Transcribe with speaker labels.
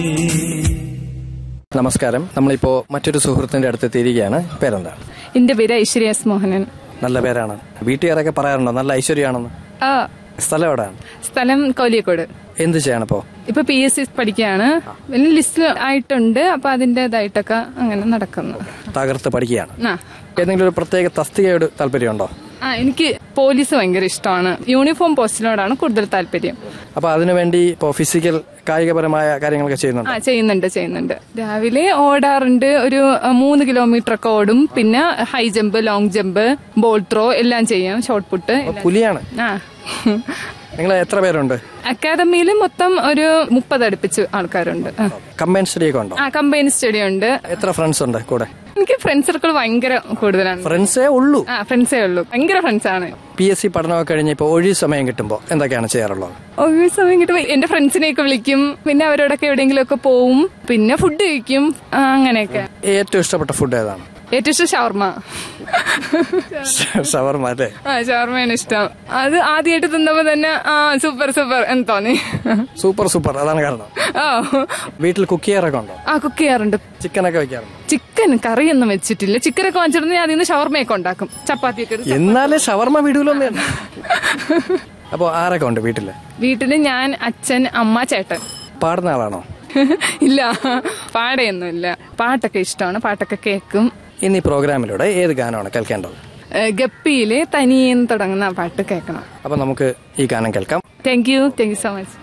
Speaker 1: നമസ്കാരം. നമ്മളിപ്പോ മറ്റൊരു സുഹൃത്തിന്റെ അടുത്ത് എത്തിയിരിക്കുകയാണ്. പേരെന്താണ്?
Speaker 2: എന്റെ പേര് ഐശ്വര്യ എസ് മോഹനൻ.
Speaker 1: നല്ല പേരാണ്. വീട്ടുകാരൊക്കെ പറയാറുണ്ടോ നല്ല ഐശ്വര്യാണെന്ന്? സ്ഥലം എവിടെയാണ്?
Speaker 2: സ്ഥലം കോലിയക്കോട്.
Speaker 1: എന്ത് ചെയ്യണിപ്പോ?
Speaker 2: ഇപ്പൊ PSC പഠിക്കുകയാണ്. ലിസ്റ്റ് ആയിട്ടുണ്ട്. അപ്പൊ അതിന്റേതായിട്ടൊക്കെ അങ്ങനെ നടക്കുന്നു.
Speaker 1: തകർത്ത് പഠിക്കുകയാണ്. ഏതെങ്കിലും ഒരു പ്രത്യേക തസ്തികയോട് താല്പര്യമുണ്ടോ?
Speaker 2: എനിക്ക് പോലീസ് ഭയങ്കര ഇഷ്ടമാണ്. യൂണിഫോം പോസ്റ്റിനോടാണ് കൂടുതൽ താല്പര്യം.
Speaker 1: അപ്പൊ അതിനുവേണ്ടി ഇപ്പോ ഫിസിക്കൽ കായികപരമായ കാര്യങ്ങളൊക്കെ ചെയ്യുന്നുണ്ട്?
Speaker 2: ചെയ്യുന്നുണ്ട്. രാവിലെ ഓടാറുണ്ട്. ഒരു 3 കിലോമീറ്റർ ഒക്കെ ഓടും. പിന്നെ high jump, long jump, ball throw എല്ലാം ചെയ്യും. Shot put.
Speaker 1: പുലിയാണ്. നിങ്ങൾ എത്ര പേരുണ്ട്?
Speaker 2: അക്കാദമിയിൽ മൊത്തം ഒരു 30 അടുപ്പിച്ച് ആൾക്കാരുണ്ട്.
Speaker 1: കമ്പൈൻ സ്റ്റഡി ഒക്കെ ഉണ്ടോ?
Speaker 2: കമ്പൈൻ സ്റ്റഡി ഉണ്ട്.
Speaker 1: എത്ര ഫ്രണ്ട്സ് ഉണ്ട് കൂടെ?
Speaker 2: എനിക്ക് ഫ്രണ്ട് സർക്കിൾ ഭയങ്കര കൂടുതലാണ്.
Speaker 1: ഫ്രണ്ട്സേ ഉള്ളൂ?
Speaker 2: ഫ്രണ്ട്സേ ഉള്ളൂ. ഭയങ്കര ഫ്രണ്ട്സാണ്.
Speaker 1: PSC പഠനമൊക്കെ കഴിഞ്ഞ് ഇപ്പൊ ഒഴിവ് സമയം കിട്ടുമ്പോ എന്തൊക്കെയാണ് ചെയ്യാറുള്ളത്?
Speaker 2: ഒഴിവ് സമയം കിട്ടുമ്പോ എന്റെ ഫ്രണ്ട്സിനെയൊക്കെ വിളിക്കും. പിന്നെ അവരോടൊക്കെ എവിടെയെങ്കിലും ഒക്കെ പോവും. പിന്നെ ഫുഡ് കഴിക്കും. അങ്ങനെയൊക്കെ.
Speaker 1: ഏറ്റവും ഇഷ്ടപ്പെട്ട ഫുഡ് ഏതാണ്?
Speaker 2: ഏറ്റവും ഇഷ്ടം ഷവർമ.
Speaker 1: ഷവർമ അല്ലേ?
Speaker 2: ഷവർമയാണ് ഇഷ്ടം. അത് ആദ്യമായിട്ട് തിന്നപ്പോ തന്നെ സൂപ്പർ എന്ന് തോന്നി.
Speaker 1: സൂപ്പർ അതാണ് കാരണം. വീട്ടിൽ കുക്ക് ചെയ്യാറൊക്കെ ഉണ്ടോ?
Speaker 2: കുക്ക് ചെയ്യാറുണ്ട്.
Speaker 1: ചിക്കനൊക്കെ വെക്കാറുണ്ട്?
Speaker 2: ചിക്കൻ കറിയൊന്നും വെച്ചിട്ടില്ല. ചിക്കനൊക്കെ വാങ്ങിച്ചിരുന്നെങ്കിൽ അതിൽ നിന്ന് ഷവർമയൊക്കെ ഉണ്ടാക്കും. ചപ്പാത്തിയൊക്കെ.
Speaker 1: എന്നാലേ ഷവർമ വീടുകളൊന്നും. അപ്പൊ ആരൊക്കെ ഉണ്ട് വീട്ടില്? ഞാൻ, അച്ഛൻ, അമ്മ, ചേട്ടൻ. പാടുന്ന ആളാണോ?
Speaker 2: ഇല്ല, പാടയൊന്നുമില്ല. പാട്ടൊക്കെ ഇഷ്ടമാണ്. പാട്ടൊക്കെ കേൾക്കും.
Speaker 1: ഇന്ന് ഈ പ്രോഗ്രാമിലൂടെ ഏത് ഗാനമാണ് കേൾക്കേണ്ടത്?
Speaker 2: ഗപ്പിയിലെ തനിയെന്ന് തുടങ്ങുന്ന പാട്ട് കേൾക്കണം.
Speaker 1: അപ്പൊ നമുക്ക് ഈ ഗാനം കേൾക്കാം.
Speaker 2: Thank you so much.